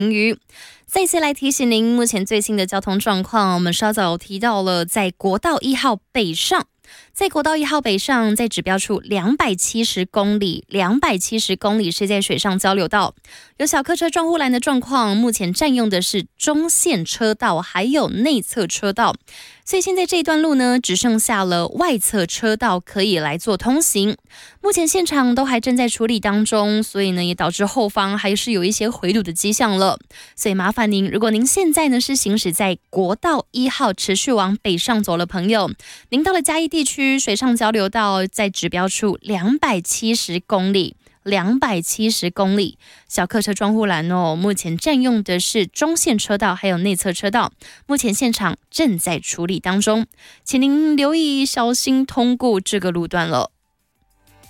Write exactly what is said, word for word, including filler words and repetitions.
雨。再次来提醒您，目前最新的交通状况，我们稍早提到了，在国道一号北上。在国道一号北上，在指标处两百七十公里，两百七十公里是在水上交流道，有小客车撞护栏的状况，目前占用的是中线车道，还有内侧车道，所以现在这一段路呢，只剩下了外侧车道可以来做通行。目前现场都还正在处理当中，所以呢，也导致后方还是有一些回堵的迹象了。所以麻烦您，如果您现在呢是行驶在国道一号持续往北上走的朋友，您到了嘉义地区水上交流道，在指标处两百七十公里。两百七十公里，小客车装护栏哦，目前占用的是中线车道还有内侧车道，目前现场正在处理当中，请您留意小心通过这个路段了。